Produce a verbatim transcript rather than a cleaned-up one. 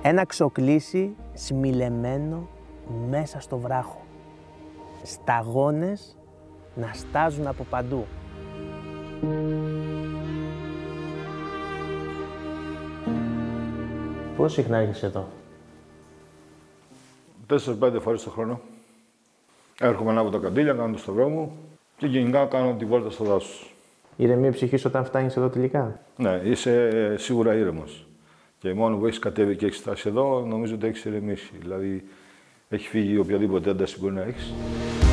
Ένα ξοκλήσι σμιλεμένο μέσα στο βράχο. Σταγόνες να στάζουν από παντού. Πώς συχνά έρχεσαι εδώ? Τέσσερις πέντε φορές το χρόνο. Έρχομαι να από τα καντήλια, κάνω το σταυρό μου και γενικά κάνω τη βόλτα στο δάσος. Ηρεμεί η ψυχή σου όταν φτάνεις εδώ τελικά? Ναι, είσαι σίγουρα ήρεμος. Και μόνο που έχεις κατέβει και έχεις φτάσει εδώ, νομίζω ότι έχεις ηρεμήσει. Δηλαδή, έχει φύγει οποιαδήποτε ένταση μπορεί να έχεις.